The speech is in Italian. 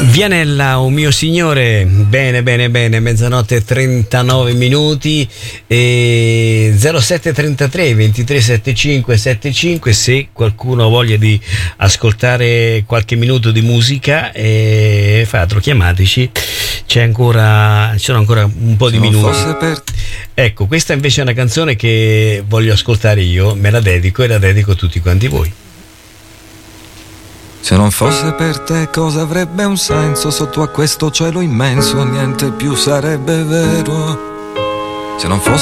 Vianella, oh mio signore, bene, mezzanotte e 39 minuti, 0733 2375 75, se qualcuno ha voglia di ascoltare qualche minuto di musica, fatelo, chiamateci, ci sono ancora un po' di minuti. Ecco, questa invece è una canzone che voglio ascoltare io, me la dedico e la dedico a tutti quanti voi. Se non fosse per te cosa avrebbe un senso sotto a questo cielo immenso? Niente più sarebbe vero. Se non fosse